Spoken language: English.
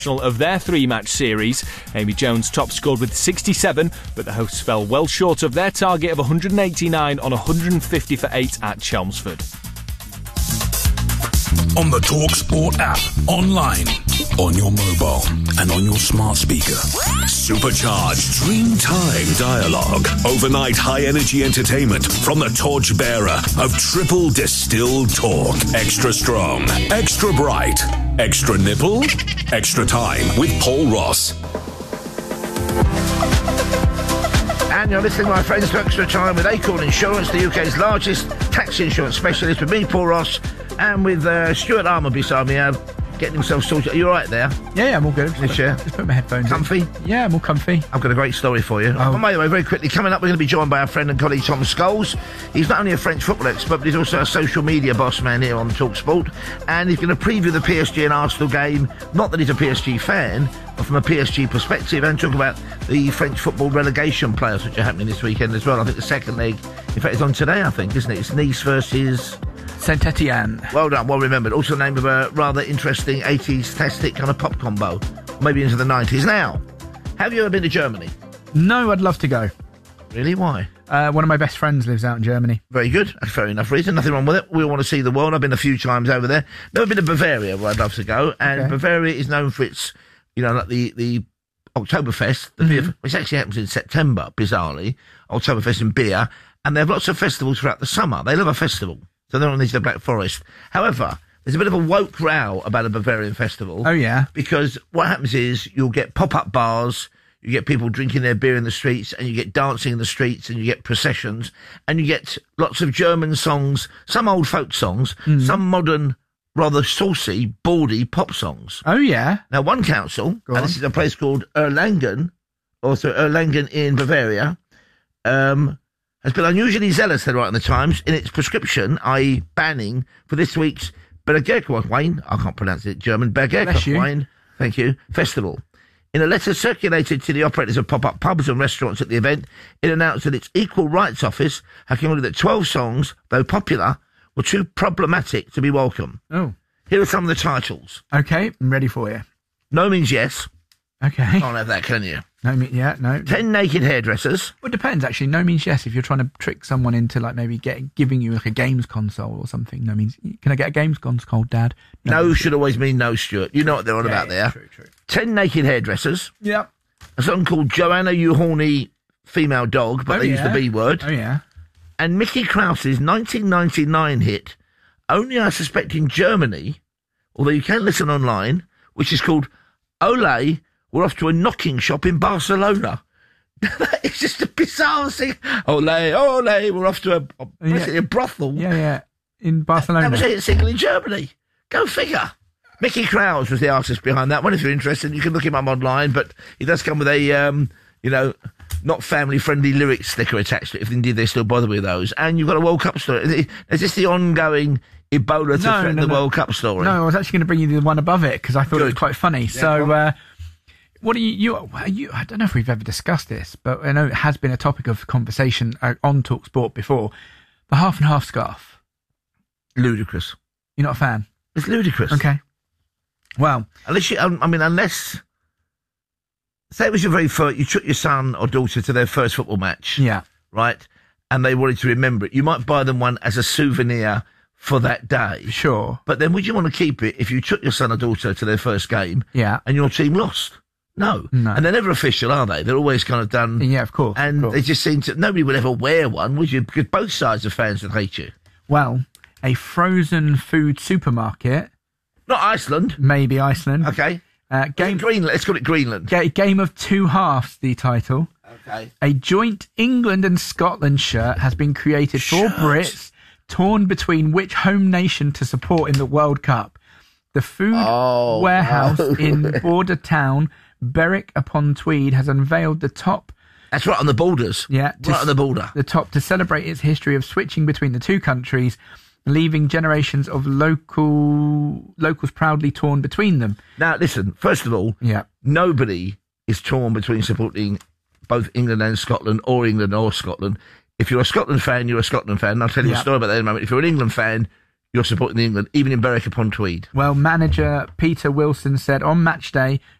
of their three-match series. Amy Jones top scored with 67, but the hosts fell well short of their target of 189 on 150 for 8 at Chelmsford. On the TalkSport app, online, on your mobile, and on your smart speaker. Supercharged Dreamtime dialogue. Overnight high-energy entertainment from the torchbearer of triple distilled talk. Extra strong, extra bright, extra nipple, extra time with Paul Ross. And you're listening, my friends, to Extra Time with Acorn Insurance, the UK's largest tax insurance specialist, with me, Paul Ross, and with Stuart Armour beside me, getting himself sorted. Are you all right there? Yeah, I'm all good. Just put my headphones comfy? in. Yeah, I'm all comfy. I've got a great story for you. Oh. By the way, very quickly, coming up, we're going to be joined by our friend and colleague Tom Scholes. He's not only a French football expert, but he's also a social media boss man here on TalkSport. And he's going to preview the PSG and Arsenal game. Not that he's a PSG fan, but from a PSG perspective, and talk about the French football relegation playoffs, which are happening this weekend as well. I think the second leg, in fact, it's on today, I think, isn't it? It's Nice versus Saint-Etienne. Well done, well remembered. Also the name of a rather interesting 80s-tastic kind of pop combo. Maybe into the 90s. Now, have you ever been to Germany? No, I'd love to go. Really? Why? One of my best friends lives out in Germany. Very good. That's fair enough reason. Nothing wrong with it. We all want to see the world. I've been a few times over there. Never been to Bavaria, where I'd love to go. And Bavaria is known for its, like the Oktoberfest, which actually happens in September, bizarrely. Oktoberfest and beer. And they have lots of festivals throughout the summer. They love a festival. So they're on the Black Forest. However, there's a bit of a woke row about a Bavarian festival. Oh, yeah? Because what happens is you'll get pop-up bars, you get people drinking their beer in the streets, and you get dancing in the streets, and you get processions, and you get lots of German songs, some old folk songs, some modern, rather saucy, bawdy pop songs. Oh, yeah? Now, one council, and this is a place called Erlangen, also Erlangen in Bavaria, has been unusually zealous, they write in the Times, in its prescription, i.e. banning, for this week's Bergkirchwein, I can't pronounce it German, Bergkirchwein, thank you, festival. In a letter circulated to the operators of pop-up pubs and restaurants at the event, it announced that its Equal Rights Office had concluded that 12 songs, though popular, were too problematic to be welcome. Oh. Here are some of the titles. Okay, I'm ready for you. No means yes. Okay. Can't have that, can you? No, no. 10 naked hairdressers. Well, it depends, actually. No means yes. If you're trying to trick someone into, maybe giving you, a games console or something. No means, can I get a games console, Dad? No should always mean no, Stuart. You know what they're on about there. True. 10 naked hairdressers. Yep. A song called Joanna You Horny Female Dog, but they use the B word. Oh, yeah. And Mickey Krause's 1999 hit, only I suspect in Germany, although you can listen online, which is called Ole, we're off to a knocking shop in Barcelona. It's just a bizarre thing. Ole, we're off to a brothel. Yeah, in Barcelona. That was a single in Germany. Go figure. Mickey Krause was the artist behind that one. If you're interested, you can look him up online, but he does come with a, not family-friendly lyrics sticker attached to it, if indeed they still bother with those. And you've got a World Cup story. Is this the ongoing Ebola to threaten the World Cup story? No, I was actually going to bring you the one above it, because I thought it was quite funny. Yeah, what are you? I don't know if we've ever discussed this, but I know it has been a topic of conversation on TalkSport before. The half and half scarf. Ludicrous. You're not a fan? It's ludicrous. Okay. Well, unless say it was your very first, you took your son or daughter to their first football match. Yeah. Right? And they wanted to remember it. You might buy them one as a souvenir for that day. Sure. But then would you want to keep it if you took your son or daughter to their first game? Yeah. And your team lost? No. And they're never official, are they? They're always kind of done. Yeah, of course. And they just seem to, nobody would ever wear one, would you? Because both sides of fans would hate you. Well, a frozen food supermarket. Not Iceland. Maybe Iceland. Okay. Greenland. Let's call it Greenland. Game of two halves, the title. Okay. A joint England and Scotland shirt has been created for Brits, torn between which home nation to support in the World Cup. The food warehouse in border town Berwick upon Tweed has unveiled the top. That's right on the borders. Yeah. Right on the border. The top to celebrate its history of switching between the two countries, leaving generations of locals proudly torn between them. Now, listen, first of all, nobody is torn between supporting both England and Scotland, or England or Scotland. If you're a Scotland fan, you're a Scotland fan. And I'll tell you a story about that in a moment. If you're an England fan, you're supporting England, even in Berwick-upon-Tweed. Well, manager Peter Wilson said on match day,